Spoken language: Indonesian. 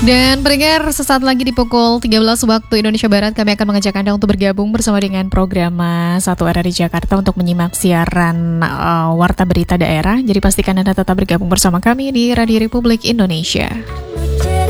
Dan pendengar, sesaat lagi di pukul 13 waktu Indonesia Barat, kami akan mengajak Anda untuk bergabung bersama dengan program Satu Arah di Jakarta untuk menyimak siaran Warta Berita Daerah. Jadi pastikan Anda tetap bergabung bersama kami di Radio Republik Indonesia.